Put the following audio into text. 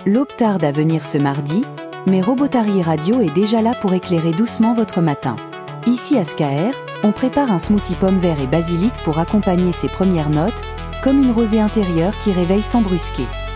L'aube tarde à venir ce mardi, mais Robotarier Radio est déjà là pour éclairer doucement votre matin. Ici à SKR, on prépare un smoothie pomme vert et basilic pour accompagner ses premières notes, comme une rosée intérieure qui réveille sans brusquer.